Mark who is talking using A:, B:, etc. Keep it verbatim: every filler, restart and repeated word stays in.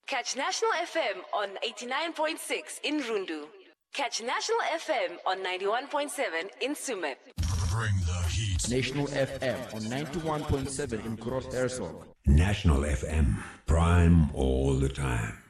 A: Catch National F M on eighty-nine point six in Rundu. Catch National F M on ninety-one point seven in Sumet.
B: Bring the heat.
C: National F M on ninety-one point seven in Groot Herzog.
D: National F M, prime all the time.